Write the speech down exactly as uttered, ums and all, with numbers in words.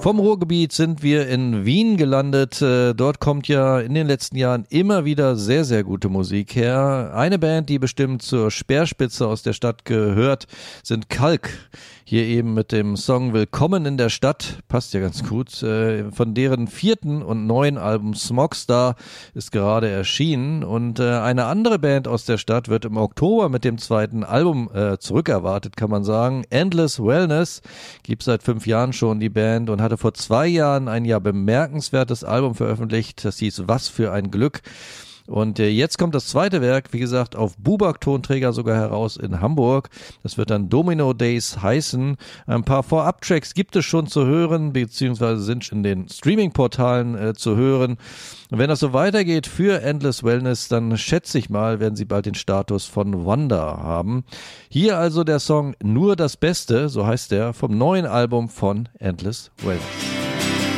Vom Ruhrgebiet sind wir in Wien gelandet. Dort kommt ja in den letzten Jahren immer wieder sehr, sehr gute Musik her. Eine Band, die bestimmt zur Speerspitze aus der Stadt gehört, sind Kalk. Hier eben mit dem Song Willkommen in der Stadt, passt ja ganz gut, von deren vierten und neuen Album Smogstar ist gerade erschienen. Und eine andere Band aus der Stadt wird im Oktober mit dem zweiten Album äh, zurückerwartet, kann man sagen. Endless Wellness gibt seit fünf Jahren schon die Band und hatte vor zwei Jahren ein ja bemerkenswertes Album veröffentlicht, das hieß Was für ein Glück. Und äh, jetzt kommt das zweite Werk, wie gesagt, auf Bubak-Tonträger sogar heraus in Hamburg. Das wird dann Domino Days heißen. Ein paar Vorab-Tracks gibt es schon zu hören, beziehungsweise sind in den Streaming-Portalen äh, zu hören. Und wenn das so weitergeht für Endless Wellness, dann schätze ich mal, werden sie bald den Status von Wonder haben. Hier also der Song Nur das Beste, so heißt der, vom neuen Album von Endless Wellness.